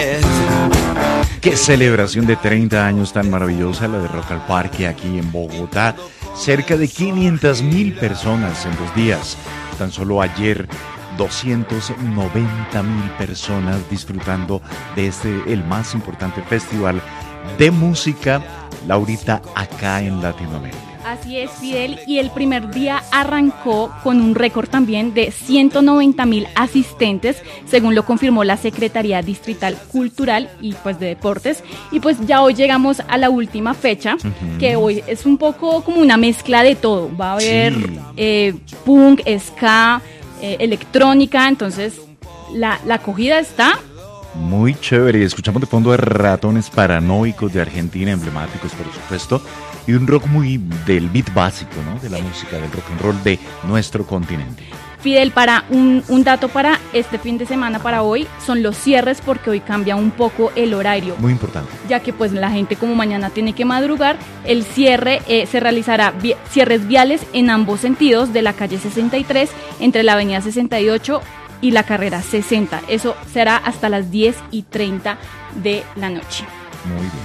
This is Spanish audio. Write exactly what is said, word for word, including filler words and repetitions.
Qué celebración de treinta años tan maravillosa la de Rock al Parque aquí en Bogotá. Cerca de quinientas mil personas en dos días. Tan solo ayer doscientas noventa mil personas disfrutando de este, el más importante festival de música, Laurita, acá en Latinoamérica. Así es, Fidel, y el primer día arrancó con un récord también de ciento noventa mil asistentes, según lo confirmó la Secretaría Distrital Cultural y pues de Deportes, y pues ya hoy llegamos a la última fecha, uh-huh. que hoy es un poco como una mezcla de todo, va a haber sí. eh, punk, ska, eh, electrónica, entonces la, la acogida está... Muy chévere, y escuchamos de fondo a Ratones Paranoicos de Argentina, emblemáticos por supuesto, y un rock muy del beat básico, ¿no? De la música, del rock and roll de nuestro continente. Fidel, para un, un dato para este fin de semana, para hoy, son los cierres porque hoy cambia un poco el horario. Muy importante. Ya que pues la gente como mañana tiene que madrugar, el cierre eh, se realizará vi- cierres viales en ambos sentidos de la calle sesenta y tres, entre la avenida sesenta y ocho y la carrera sesenta. Eso será hasta las diez y treinta de la noche. Muy bien.